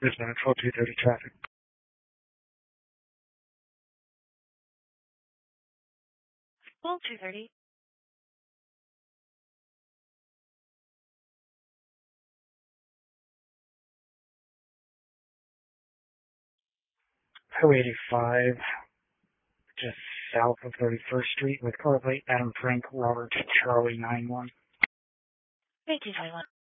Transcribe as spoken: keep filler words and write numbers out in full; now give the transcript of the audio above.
There's been a twelve two thirty traffic. twelve two thirty. Highway eighty-five, just south of thirty-first Street with car plate Adam Frank Robert Charlie nine one. Thank you, Taiwan.